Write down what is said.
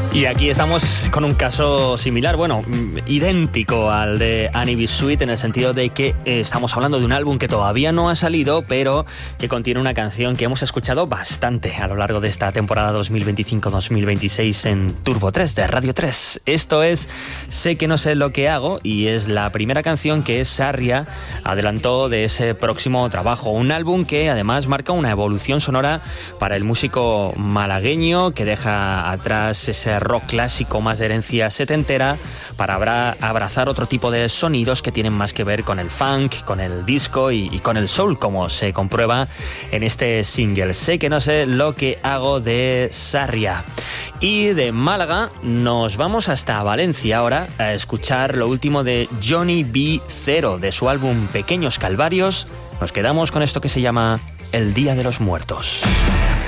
Y aquí estamos con un caso similar, bueno, idéntico al de Annie B. Sweet, en el sentido de que estamos hablando de un álbum que todavía no ha salido, pero que contiene una canción que hemos escuchado bastante a lo largo de esta temporada 2025-2026 en Turbo 3 de Radio 3. Esto es Sé que no sé lo que hago, y es la primera canción que Sarria adelantó de ese próximo trabajo. Un álbum que además marca una evolución sonora para el músico malagueño, que deja atrás ese rock clásico más de herencia setentera para abrazar otro tipo de sonidos que tienen más que ver con el funk, con el disco y con el soul, como se comprueba en este single. Sé que no sé lo que hago de Sarria. Y de Málaga nos vamos hasta Valencia ahora a escuchar lo último de Johnny B. Zero, de su álbum Pequeños Calvarios. Nos quedamos con esto que se llama El Día de los Muertos.